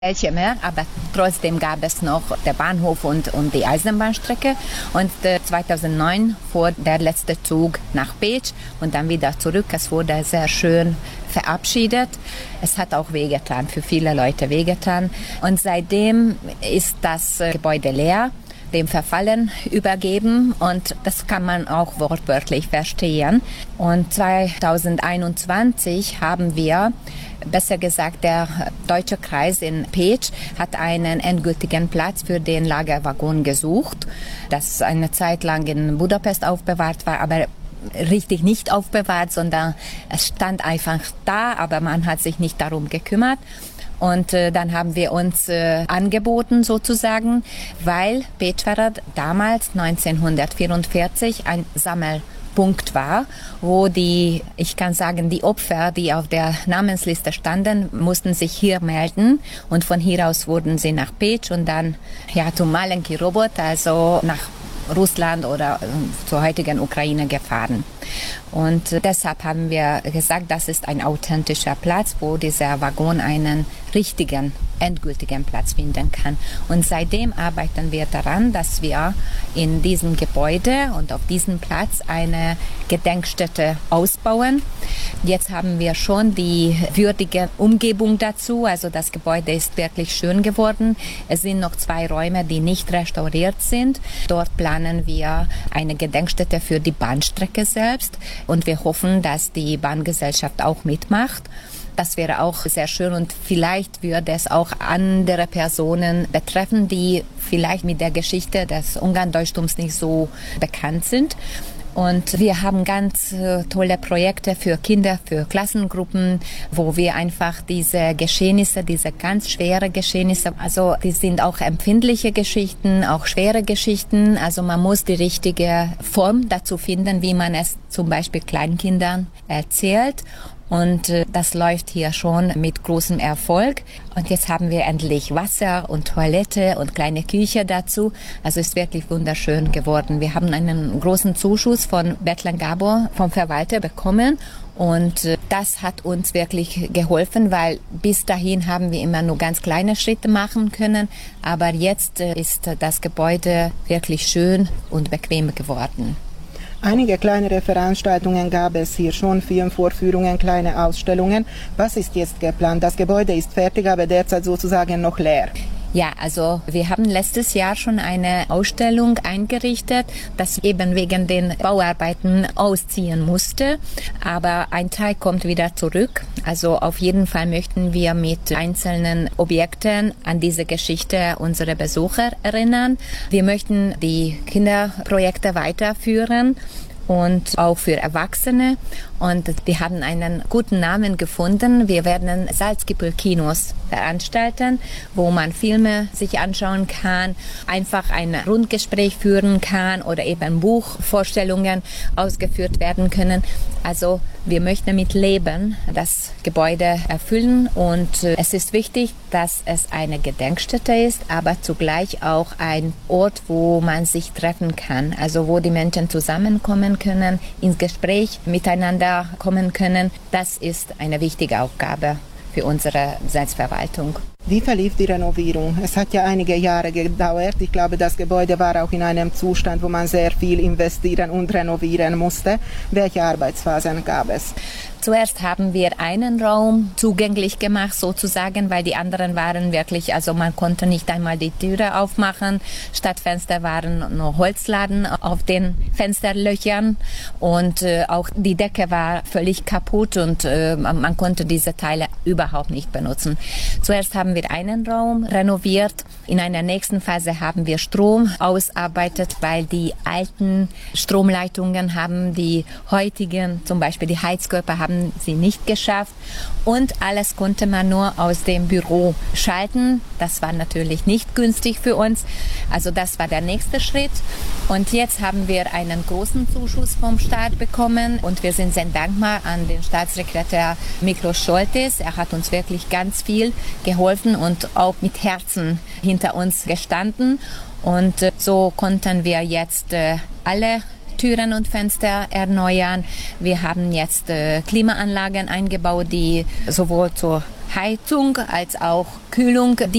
Welche mehr, aber trotzdem gab es noch den Bahnhof und die Eisenbahnstrecke. Und 2009 fuhr der letzte Zug nach Pécs und dann wieder zurück. Es wurde sehr schön verabschiedet. Es hat auch wehgetan, für viele Leute wehgetan. Und seitdem ist das Gebäude leer, dem Verfallen übergeben, und das kann man auch wortwörtlich verstehen. Und 2021 haben wir, besser gesagt, der Deutsche Kreis in Pécs hat einen endgültigen Platz für den Lagerwaggon gesucht, das eine Zeit lang in Budapest aufbewahrt war, aber richtig nicht aufbewahrt, sondern es stand einfach da, aber man hat sich nicht darum gekümmert. Und dann haben wir uns angeboten sozusagen, weil Pécs damals 1944 ein Sammelpunkt war, wo die Opfer, die auf der Namensliste standen, mussten sich hier melden, und von hier aus wurden sie nach Pécs und dann zum Malenki Robot, also nach Russland oder zur heutigen Ukraine gefahren. Und deshalb haben wir gesagt, das ist ein authentischer Platz, wo dieser Waggon einen richtigen, endgültigen Platz finden kann. Und seitdem arbeiten wir daran, dass wir in diesem Gebäude und auf diesem Platz eine Gedenkstätte ausbauen. Jetzt haben wir schon die würdige Umgebung dazu. Also das Gebäude ist wirklich schön geworden. Es sind noch 2 Räume, die nicht restauriert sind. Dort planen wir eine Gedenkstätte für die Bahnstrecke selbst. Und wir hoffen, dass die Bahngesellschaft auch mitmacht. Das wäre auch sehr schön, und vielleicht würde es auch andere Personen betreffen, die vielleicht mit der Geschichte des Ungarn-Deutschtums nicht so bekannt sind. Und wir haben ganz tolle Projekte für Kinder, für Klassengruppen, wo wir einfach diese Geschehnisse, diese ganz schwere Geschehnisse, also die sind auch empfindliche Geschichten, auch schwere Geschichten. Also man muss die richtige Form dazu finden, wie man es zum Beispiel Kleinkindern erzählt. Und das läuft hier schon mit großem Erfolg. Und jetzt haben wir endlich Wasser und Toilette und kleine Küche dazu. Also ist wirklich wunderschön geworden. Wir haben einen großen Zuschuss von Betlen Gabor, vom Verwalter, bekommen. Und das hat uns wirklich geholfen, weil bis dahin haben wir immer nur ganz kleine Schritte machen können. Aber jetzt ist das Gebäude wirklich schön und bequem geworden. Einige kleinere Veranstaltungen gab es hier schon, Filmvorführungen, kleine Ausstellungen. Was ist jetzt geplant? Das Gebäude ist fertig, aber derzeit sozusagen noch leer. Ja, also wir haben letztes Jahr schon eine Ausstellung eingerichtet, das eben wegen den Bauarbeiten ausziehen musste. Aber ein Teil kommt wieder zurück. Also auf jeden Fall möchten wir mit einzelnen Objekten an diese Geschichte unserer Besucher erinnern. Wir möchten die Kinderprojekte weiterführen und auch für Erwachsene. Und wir haben einen guten Namen gefunden. Wir werden Salzgippl-Kinos veranstalten, wo man Filme sich anschauen kann, einfach ein Rundgespräch führen kann oder eben Buchvorstellungen ausgeführt werden können. Also wir möchten mit Leben das Gebäude erfüllen, und es ist wichtig, dass es eine Gedenkstätte ist, aber zugleich auch ein Ort, wo man sich treffen kann, also wo die Menschen zusammenkommen können, ins Gespräch miteinander kommen können. Das ist eine wichtige Aufgabe für unsere Selbstverwaltung. Wie verlief die Renovierung? Es hat ja einige Jahre gedauert. Ich glaube, das Gebäude war auch in einem Zustand, wo man sehr viel investieren und renovieren musste. Welche Arbeitsphasen gab es? Zuerst haben wir einen Raum zugänglich gemacht, sozusagen, weil die anderen waren wirklich, also man konnte nicht einmal die Türe aufmachen. Statt Fenster waren nur Holzladen auf den Fensterlöchern, und auch die Decke war völlig kaputt, und man konnte diese Teile überhaupt nicht benutzen. Zuerst haben wir einen Raum renoviert. In einer nächsten Phase haben wir Strom ausarbeitet, weil die alten Stromleitungen haben die heutigen, zum Beispiel die Heizkörper, haben sie nicht geschafft, und alles konnte man nur aus dem Büro schalten. Das war natürlich nicht günstig für uns. Also das war der nächste Schritt. Und jetzt haben wir einen großen Zuschuss vom Staat bekommen, und wir sind sehr dankbar an den Staatssekretär Miklos Scholtes. Er hat uns wirklich ganz viel geholfen und auch mit Herzen hinter uns gestanden. Und so konnten wir jetzt alle Türen und Fenster erneuern. Wir haben jetzt Klimaanlagen eingebaut, die sowohl zur Heizung als auch Kühlung